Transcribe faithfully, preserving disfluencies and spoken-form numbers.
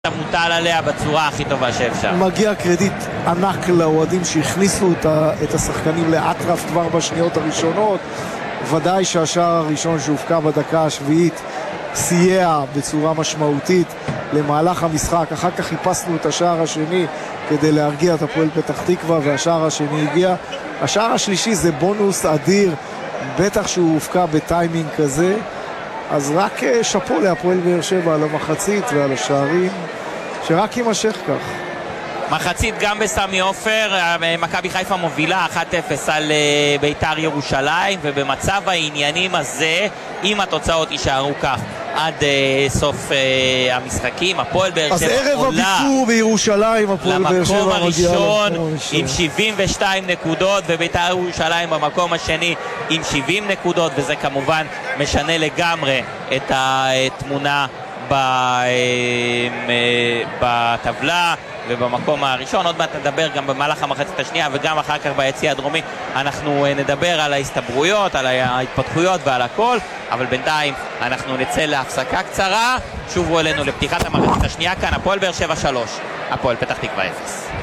המוטל עליה בצורה הכי טובה שאפשר. מגיע קרדיט ענק לאוהדים שהכניסו את השחקנים לאטרף כבר בשניות הראשונות. ודאי שהשער הראשון שהופקע בדקה השביעית סייע בצורה משמעותית למהלך המשחק. אחר כך חיפשנו את השער השני כדי להרגיע את הפועל פתח תקווה, והשער השני הגיע. השער השלישי זה בונוס אדיר, בטח שהוא הופקע בטיימינג כזה. אז רק שפו להפועל באר שבע על המחצית ועל השערים, שרק יימשך כך. מחצית גם בסמי עופר, מכבי חיפה מובילה אחת אפס על ביתר ירושלים, ובמצב העניינים הזה, אם התוצאות יישארו כך עד סוף המשחקים, הפועל באר שבע עולה אז ערב הביקור בירושלים, הפועל באר שבע למקום הראשון עם שבעים שבעים ושתיים נקודות, וביתר ירושלים במקום השני עם שבעים נקודות, וזה כמובן משנה לגמרי את התמונה בטבלה ובמקום הראשון. עוד מעט נדבר גם במהלך המחצית השנייה וגם אחר כך ביציע הדרומי אנחנו נדבר על ההסתברויות, על ההתפתחויות ועל הכל, אבל בינתיים אנחנו נצא להפסקה קצרה. שובו אלינו לפתיחת המחצית השנייה. כאן הפועל באר שבע שלוש, הפועל פתח תקווה אפס.